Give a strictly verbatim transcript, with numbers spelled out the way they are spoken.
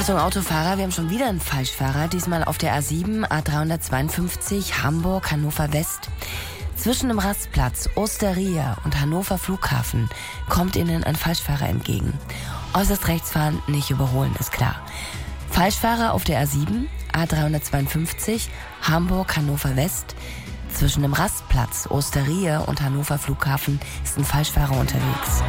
Achtung, Autofahrer, wir haben schon wieder einen Falschfahrer. Diesmal auf der A sieben, A dreihundertzweiundfünfzig, Hamburg, Hannover West. Zwischen dem Rastplatz Osteria und Hannover Flughafen kommt Ihnen ein Falschfahrer entgegen. Äußerst rechts fahren, nicht überholen, ist klar. Falschfahrer auf der A sieben, A dreihundertzweiundfünfzig, Hamburg, Hannover West. Zwischen dem Rastplatz Osteria und Hannover Flughafen ist ein Falschfahrer unterwegs.